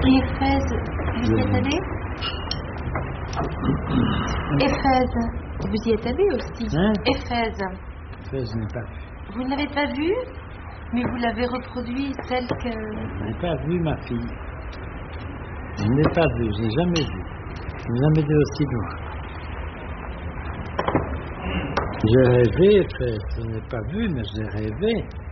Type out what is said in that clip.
Et Éphèse, vous y êtes allé? Éphèse, vous y êtes allé aussi? Hein? Éphèse. Éphèse, je n'ai pas vu. Vous ne l'avez pas vue, mais vous l'avez reproduit, celle que... Je n'ai pas vu ma fille. Je n'ai pas vu, je n'ai jamais vu. Je n'ai jamais été aussi loin. J'ai rêvé, Éphèse, je n'ai pas vu, mais j'ai rêvé.